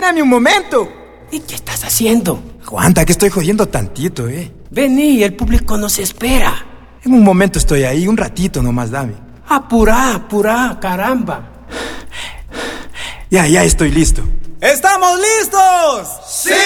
Espérame un momento. ¿Y qué estás haciendo? Aguanta, que estoy jodiendo tantito, Vení, el público nos espera. En un momento estoy ahí, un ratito nomás, dame. Apurá, caramba. Ya estoy listo. ¡Estamos listos! ¡Sí!